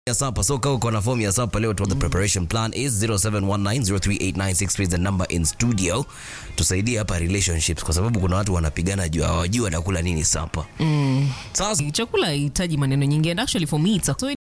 ya sapa. So kama uko na form ya sapa leo, the preparation plan is 0719038963 is the number in studio. Tusaidie hapa relationships kwa sababu kuna watu wanapigana juu hawajui watakula nini sapa. Sasa chakula haihitaji maneno nyingi, and actually for me it's so